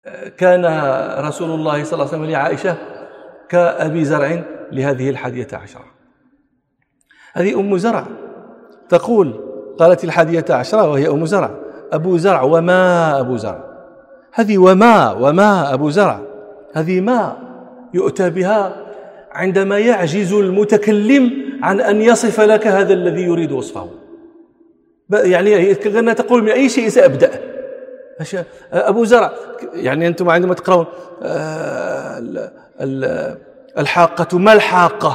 كان رسول الله صلى الله عليه وسلم لعائشة كأبي زرع لهذه 11. هذه أم زرع تقول، قالت 11 وهي أم زرع: أبو زرع وما أبو زرع. هذه وما أبو زرع، هذه ما يؤتى بها عندما يعجز المتكلم عن أن يصف لك هذا الذي يريد وصفه. يعني كأنها تقول: من أي شيء سأبدأ؟ أبو زرع. يعني أنتم عندما تقرأون الحاقة، ما الحاقة؟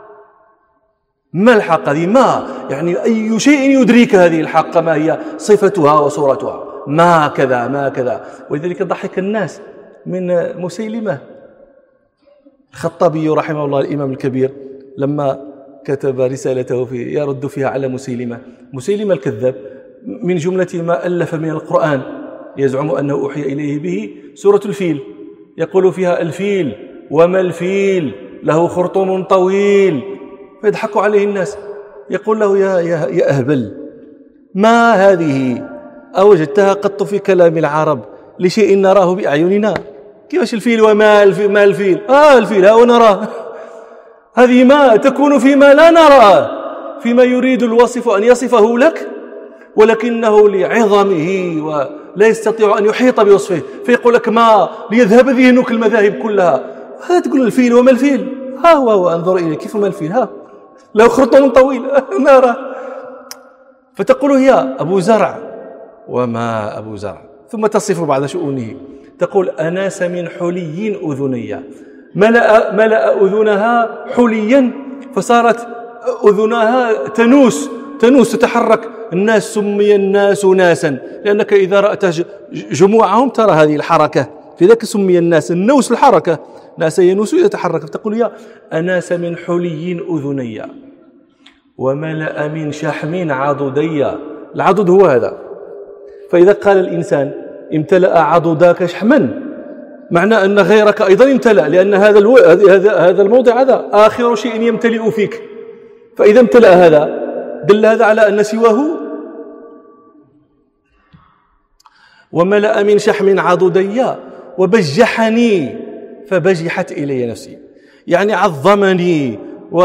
ما الحاقة؟ هذه ما، يعني أي شيء يدريك هذه الحاقة ما هي صفتها وصورتها، ما كذا ما كذا. ولذلك ضحك الناس من مسيلمة الخطابي رحمه الله الإمام الكبير لما كتب رسالته يرد فيها على مسيلمة الكذاب. من جملة ما ألف من القرآن يزعم أنه أوحي إليه به سورة الفيل، يقول فيها: الفيل وما الفيل له خرطوم طويل. فيضحك عليه الناس، يقول له: يا أهبل، ما هذه أوجدتها قط في كلام العرب لشيء نراه بأعيننا؟ كيفاش الفيل وما الفيل؟ ما الفيل؟ الفيل ها ونراه. هذه ما تكون فيما لا نراه، فيما يريد الوصف أن يصفه لك، ولكنه لعظمه ولا يستطيع أن يحيط بوصفه، فيقول لك ما، ليذهب ذهنك المذاهب كلها. هذا تقول الفيل وما الفيل؟ ها هو انظر إليه، كيف ما الفيل؟ ها لو خرطوم طويل نرى. فتقول هي أبو زرع وما أبو زرع، ثم تصف بعض شؤونه، تقول: أناس من حلي أذني، ملأ أذنها حليا فصارت أذنها تنوس تتحرك. الناس سمي الناس ناسا لأنك إذا رأت جموعهم ترى هذه الحركة، في ذلك سمي الناس النوس الحركة، ناس ينوس يتحرك. فتقول: يا أناس من حلي أذني وملأ من شحم عضدي. العضد هو هذا. فإذا قال الإنسان: امتلأ عضداك شحما، معنى أن غيرك أيضا امتلأ، لأن هذا الموضع هذا آخر شيء يمتلئ فيك. فإذا امتلأ هذا دل هذا على أن سواه. وملأ من شحم عضدي وبجحني فبجحت إلي نفسي، يعني عظمني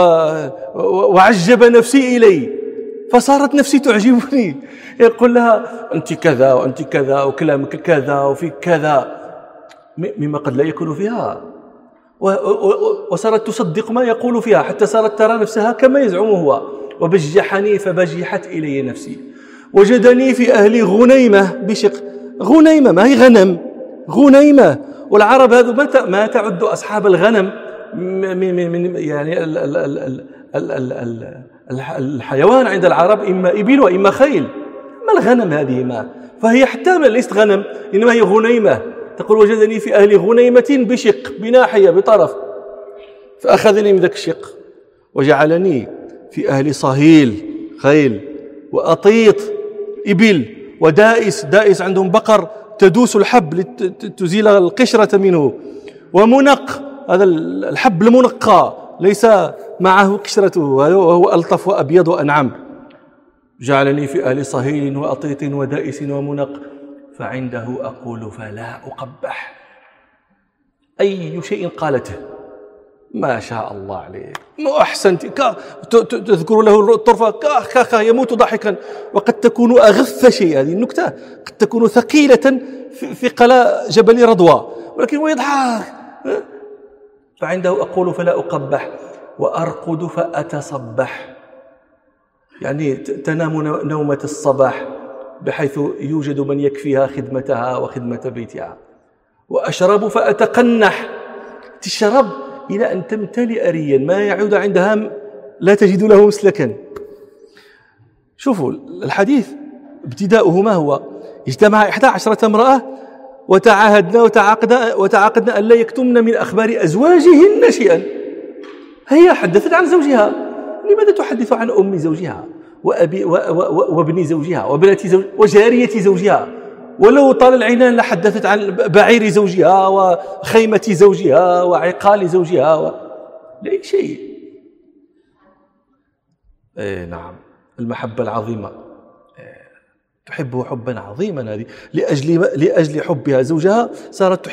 وعجب نفسي إلي، فصارت نفسي تعجبني. يقول لها: أنت كذا وأنت كذا وكلامك كذا وفي كذا، مما قد لا يكون فيها، وصارت تصدق ما يقول فيها، حتى صارت ترى نفسها كما يزعم هو. وبجحني فبجحت إلي نفسي. وجدني في أهل غنيمة بشق. غنيمة ما هي غنم، غنيمة. والعرب هذو ما تعد أصحاب الغنم من يعني الحيوان عند العرب إما إبل وإما خيل. ما الغنم هذه؟ ما فهي حتى ليست غنم، إنما هي غنيمة. تقول: وجدني في أهل غنيمة بشق، بناحية بطرف، فأخذني من ذاك الشق وجعلني في أهل صهيل خيل، وأطيط إبل، ودائس عندهم بقر تدوس الحب لتزيل القشرة منه، ومنق، هذا الحب المنقى ليس معه قشرته وهو ألطف وأبيض وأنعم. جعلني في أهل صهيل وأطيط ودائس ومنق، فعنده أقول فلا أقبح. أي شيء قالته ما شاء الله عليك، ما أحسنت، تذكر له الطرفة كا يموت ضحكا. وقد تكون أغث شيء، هذه النكتة قد تكون ثقيلة ثقل جبل رضوى، ولكن هو يضحك. فعنده أقول فلا أقبح وأرقد فأتصبح، يعني تنام نومة الصباح بحيث يوجد من يكفيها خدمتها وخدمة بيتها. وأشرب فأتقنح، تشرب إلى أن تمتلئ ريا، ما يعود عندها لا تجد له مسلكا. شوفوا الحديث ابتداؤه ما هو؟ اجتمع 11 امرأة وتعاقدنا أن لا يكتمن من أخبار أزواجهن شيئا. هي حدثت عن زوجها، لماذا تحدث عن أم زوجها وابن زوجها وابنة زوجها وجارية زوجها؟ ولو طال العنان لحدثت عن بعير زوجها وخيمة زوجها وعقال زوجها لا شيء. نعم، المحبة العظيمة تحبه حبا عظيما، هذه لأجل حبها زوجها صارت